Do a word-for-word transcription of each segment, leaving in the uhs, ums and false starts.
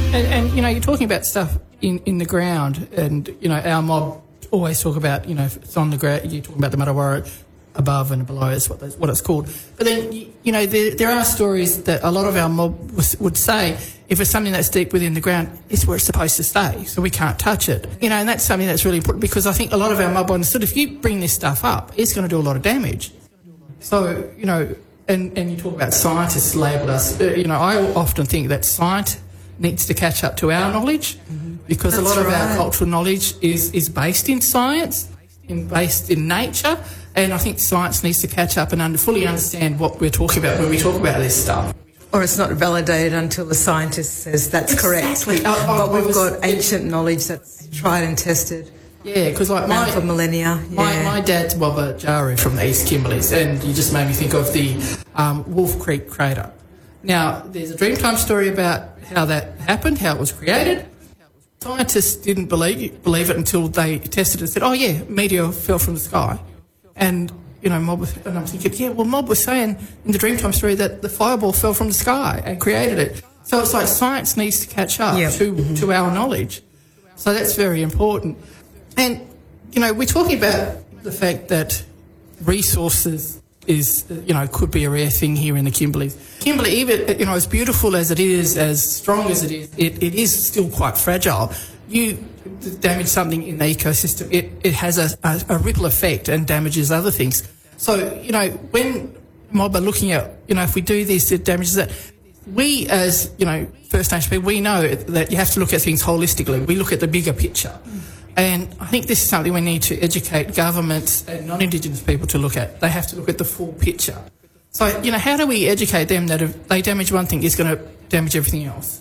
And, and, you know, you're talking about stuff in, in the ground and, you know, our mob always talk about, you know, if it's on the ground, you're talking about the Matawarra above and below is what, what it's called. But then, you, you know, there, there are stories that a lot of our mob was, would say if it's something that's deep within the ground, it's where it's supposed to stay, so we can't touch it. You know, and that's something that's really important because I think a lot of our mob understood if you bring this stuff up, it's going to do a lot of damage. So, you know, and, and you talk about scientists labelled us, uh, you know, I often think that science needs to catch up to our knowledge mm-hmm. because That's a lot right. of our cultural knowledge is, is based in science, in, based in nature, and I think science needs to catch up and under, fully understand what we're talking about when we talk about this stuff. Or it's not validated until the scientist says that's exactly. correct. Uh, but we've was, got ancient knowledge that's tried and tested. Yeah, because like my, for millennia. Yeah. My, my dad's Wabba Jaru from the East Kimberleys, and you just made me think of the um, Wolf Creek crater. Now, there's a Dreamtime story about how that happened, how it was created. Scientists didn't believe believe it until they tested it and said, oh, yeah, meteor fell from the sky. And, you know, Mob was, and I'm thinking, yeah, well, Mob was saying in the Dreamtime story that the fireball fell from the sky and created it. So it's like science needs to catch up yep. to, mm-hmm. to our knowledge. So that's very important. And, you know, we're talking about the fact that resources is, you know, could be a rare thing here in the Kimberleys. Kimberley, even, you know, as beautiful as it is, as strong as it is, it, it is still quite fragile. You damage something in the ecosystem, it, it has a, a, a ripple effect and damages other things. So, you know, when Mob are looking at, you know, if we do this, it damages that. We, as, you know, First Nation people, we know that you have to look at things holistically. We look at the bigger picture. And I think this is something we need to educate governments and non-Indigenous people to look at. They have to look at the full picture. So, you know, how do we educate them that if they damage one thing, it's going to damage everything else?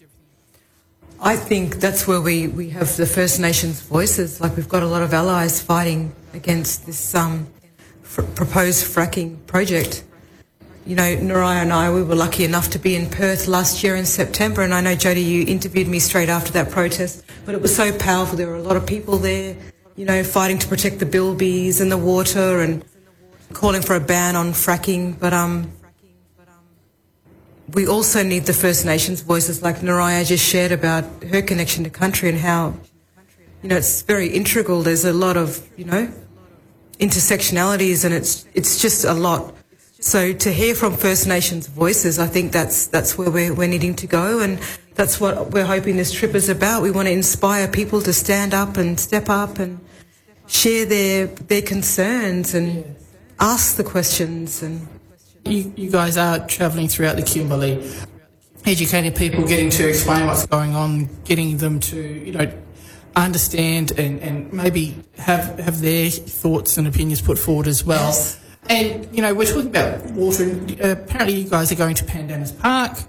I think that's where we, we have the First Nations voices. Like, we've got a lot of allies fighting against this um, fr- proposed fracking project. You know, Naraya and I, we were lucky enough to be in Perth last year in September, and I know, Jody, you interviewed me straight after that protest, but it was so powerful. There were a lot of people there, you know, fighting to protect the bilbies and the water and calling for a ban on fracking. But um, we also need the First Nations voices, like Naraya just shared about her connection to country and how, you know, it's very integral. There's a lot of, you know, intersectionalities, and it's it's just a lot. So to hear from First Nations voices, I think that's that's where we're, we're needing to go, and that's what we're hoping this trip is about. We want to inspire people to stand up and step up and share their their concerns and ask the questions. And you, you guys are travelling throughout the Kimberley, educating people, getting to explain what's going on, getting them to, you know, understand and, and maybe have have their thoughts and opinions put forward as well. Yes. And, you know, we're talking about water, and uh, apparently you guys are going to Pandanus Park.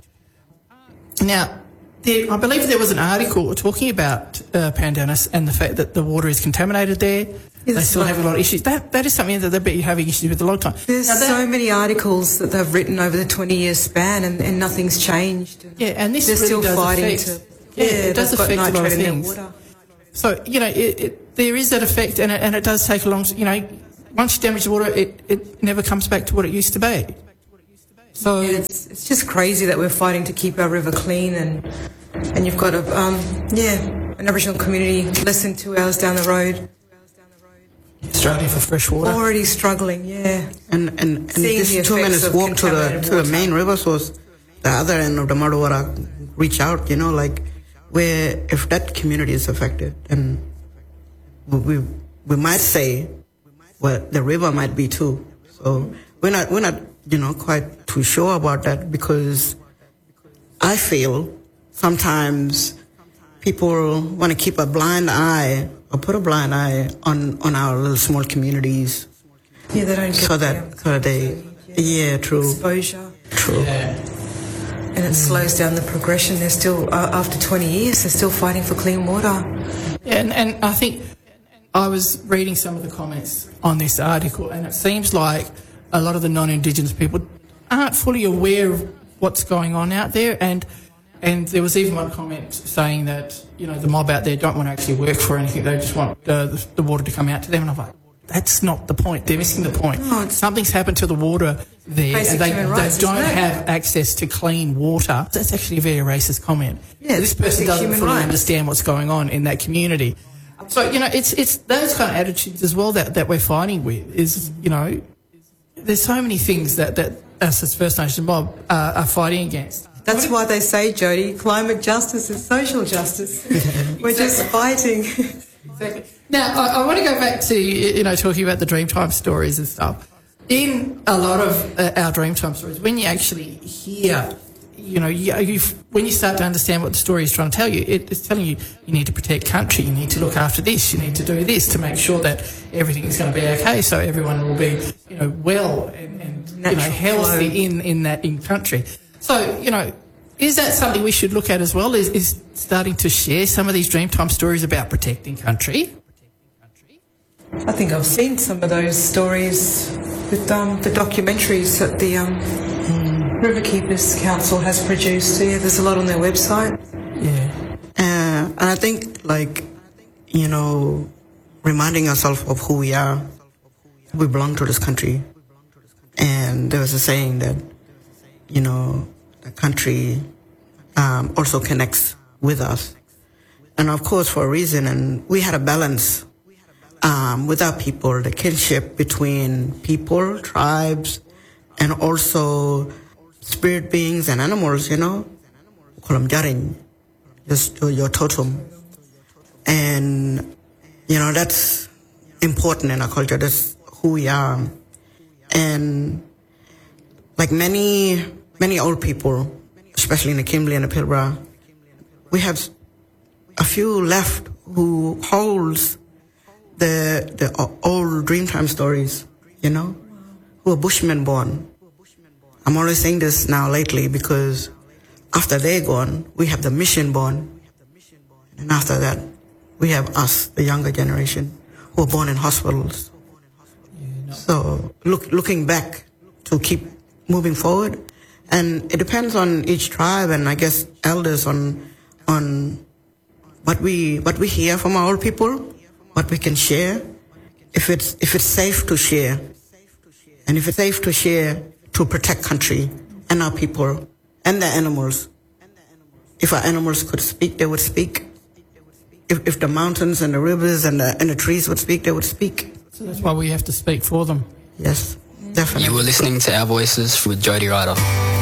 Now, there, I believe there was an article talking about uh, Pandanus and the fact that the water is contaminated there. Yes, they still right. have a lot of issues. That That is something that they've been having issues with a long time. There's now, that, so many articles that they've written over the twenty-year span, and, and nothing's changed. Yeah, and this They're really still does fighting affect, to... Yeah, yeah it does affect a lot of things. Water. So, you know, it, it, there is that effect, and it, and it does take a long... You know, once you damage the water, it, it never comes back to what it used to be. So yeah, it's, it's just crazy that we're fighting to keep our river clean, and and you've got a um, yeah an Aboriginal community less than two hours down the road, struggling for fresh water. Already struggling, yeah. And and, and this two minutes walk to the to the main river source, the other end of the Matawarra, reach out. You know, like where if that community is affected, then we we might say. Well, the river might be too. So we're not, we're not, you know, quite too sure about that, because I feel sometimes people want to keep a blind eye or put a blind eye on, on our little small communities. Yeah, they don't get so that, so they, yeah, true. Exposure. True. Yeah. And it slows down the progression. They're still, uh, after twenty years, they're still fighting for clean water. Yeah, and, and I think I was reading some of the comments on this article, and it seems like a lot of the non-Indigenous people aren't fully aware of what's going on out there, and and there was even one comment saying that, you know, the mob out there don't want to actually work for anything, they just want uh, the, the water to come out to them, and I'm like, that's not the point. They're missing the point. No, Something's happened to the water there, basic and they, human rights, they don't isn't it? have access to clean water. That's actually a very racist comment. Yeah, this person basic doesn't human fully rights. understand what's going on in that community. So, you know, it's it's those kind of attitudes as well that, that we're fighting with is, you know, there's so many things that, that us as First Nation mob uh, are fighting against. That's why they say, Jody, climate justice is social justice. We're just fighting. Exactly. Now, I, I want to go back to, you know, talking about the Dreamtime stories and stuff. In a lot of uh, our Dreamtime stories, when you actually hear, you know, you, you, when you start to understand what the story is trying to tell you, it, it's telling you you need to protect country, you need to look after this, you need to do this to make sure that everything is going to be okay, so everyone will be, you know, well and, and you know, healthy flow. in in that in country. So, you know, is that something we should look at as well? Is, is starting to share some of these Dreamtime stories about protecting country? I think I've seen some of those stories with um, the documentaries that the um, Riverkeepers Council has produced. So, yeah, there's a lot on their website. Yeah. Uh, and I think, like, you know, reminding ourselves of who we are. We belong to this country. And there was a saying that, you know, the country um, also connects with us. And, of course, for a reason. And we had a balance um, with our people, the kinship between people, tribes, and also spirit beings and animals, you know. Just your totem. And, you know, that's important in our culture. That's who we are. And like many, many old people, especially in the Kimberley and the Pilbara, we have a few left who holds the the old Dreamtime stories, you know, who are Bushmen born. I'm always saying this now lately because after they're gone, we have the mission born. And after that, we have us, the younger generation, who are born in hospitals. So look, looking back to keep moving forward, and it depends on each tribe and I guess elders on on what we what we hear from our old people, what we can share, if it's if it's safe to share, and if it's safe to share to protect country and our people and the animals. If our animals could speak, they would speak. If if the mountains and the rivers and the and the trees would speak, they would speak. So that's why we have to speak for them. Yes, definitely. You were listening to Our Voices with Jody Ryder.